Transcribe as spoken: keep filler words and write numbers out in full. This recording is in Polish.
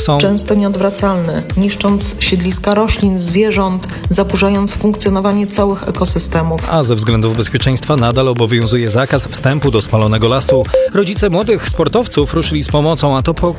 są często nieodwracalny, niszcząc siedliska roślin, zwierząt, zaburzając funkcjonowanie całych ekosystemów. A ze względów bezpieczeństwa nadal obowiązuje zakaz wstępu do spalonego lasu. Rodzice młodych sportowców ruszyli z pomocą, a to po